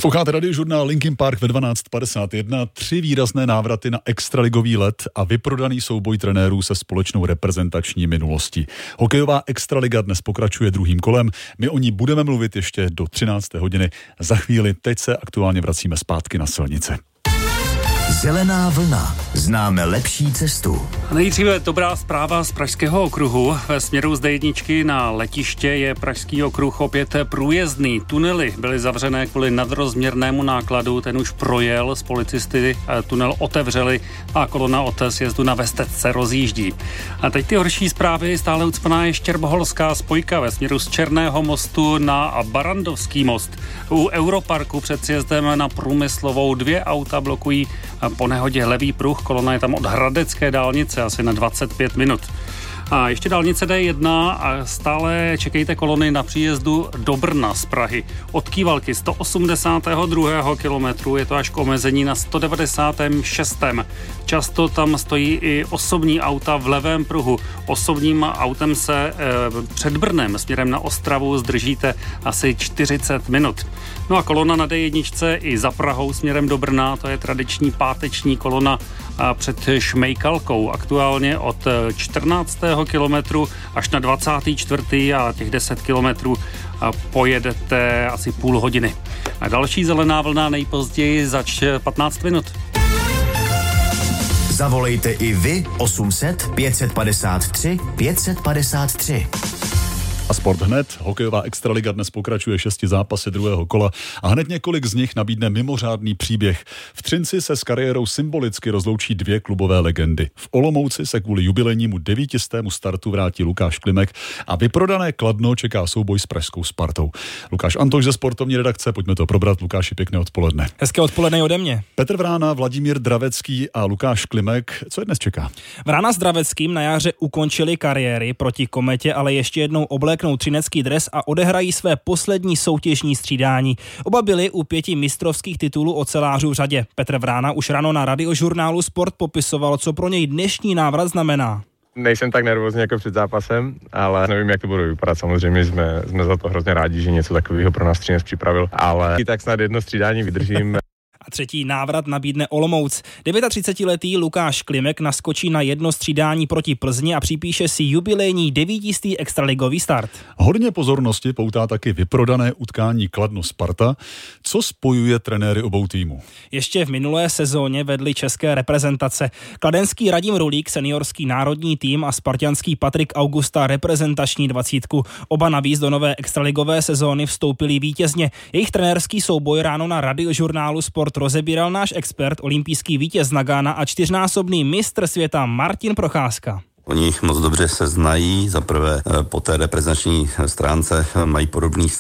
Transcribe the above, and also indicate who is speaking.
Speaker 1: Posloucháte Radiožurnál Linkin Park ve 12:51. 3 výrazné návraty na extraligový led a vyprodaný souboj trenérů se společnou reprezentační minulostí. Hokejová extraliga dnes pokračuje druhým kolem. My o ní budeme mluvit ještě do 13. hodiny. Za chvíli teď se aktuálně vracíme zpátky na silnice.
Speaker 2: Zelená vlna. Známe lepší cestu.
Speaker 3: A nejdříve dobrá zpráva z Pražského okruhu. Ve směru z D1 na letiště je Pražský okruh opět průjezdný. Tunely byly zavřené kvůli nadrozměrnému nákladu. Ten už projel, s policisty tunel otevřeli a kolona od sjezdu na Vestec se rozjíždí. A teď ty horší zprávy. Stále ucpaná je štěrboholská spojka ve směru z Černého mostu na Barandovský most. U Europarku před sjezdem na Průmyslovou 2 auta blokují po nehodě levý pruh, kolona je tam od Hradecké dálnice asi na 25 minut. A ještě dálnice D1 a stále čekejte kolony na příjezdu do Brna z Prahy. Od Kývalky 182. kilometru je to až k omezení na 196. Často tam stojí i osobní auta v levém pruhu. Osobním autem se před Brnem směrem na Ostravu zdržíte asi 40 minut. No a kolona na D1 i za Prahou směrem do Brna, to je tradiční páteční kolona před Šmejkalkou. Aktuálně od 14. kilometru až na 24. a těch 10 kilometrů pojedete asi půl hodiny. A další zelená vlna nejpozději za 15 minut.
Speaker 2: Zavolejte i vy 800 553 553.
Speaker 1: A sport hned. Hokejová extraliga dnes pokračuje 6 zápasy druhého kola a hned několik z nich nabídne mimořádný příběh. V Třinci se s kariérou symbolicky rozloučí 2 klubové legendy. V Olomouci se kvůli jubilejnímu 900. startu vrátí Lukáš Klimek a vyprodané Kladno čeká souboj s pražskou Spartou. Lukáš Antoš ze sportovní redakce, pojďme to probrat. Lukáši, pěkné odpoledne.
Speaker 4: Hezké odpoledne ode mě.
Speaker 1: Petr Vrána, Vladimír Dravecký a Lukáš Klimek. Co je dnes čeká?
Speaker 4: Vrána s Draveckým na jaře ukončili kariéry, proti Kometě ale ještě jednou obléknou třinecký dres a odehrají své poslední soutěžní střídání. Oba byli u 5 mistrovských titulů ocelářů v řadě. Petr Vrána už ráno na Radiožurnálu Sport popisoval, co pro něj dnešní návrat znamená.
Speaker 5: Nejsem tak nervózní jako před zápasem, ale nevím, jak to bude vypadat. Samozřejmě jsme za to hrozně rádi, že něco takového pro nás Třinec připravil, ale i tak snad jedno střídání vydržím.
Speaker 4: A třetí návrat nabídne Olomouc. 39letý Lukáš Klimek naskočí na jedno střídání proti Plzni a připíše si jubilejní 900. extraligový start.
Speaker 1: Hodně pozornosti poutá taky vyprodané utkání Kladno-Sparta. Co spojuje trenéry obou týmů?
Speaker 4: Ještě v minulé sezóně vedli české reprezentace. Kladenský Radim Rulík, seniorský národní tým a spartanský Patrik Augusta reprezentační 20. Oba navíc do nové extraligové sezóny vstoupili vítězně. Jejich trenérský souboj ráno na Radiožurnálu Sport rozebíral náš expert, olympijský vítěz Nagana a 4násobný mistr světa Martin Procházka.
Speaker 6: Oni moc dobře se znají, zaprvé po té reprezentační stránce mají podobný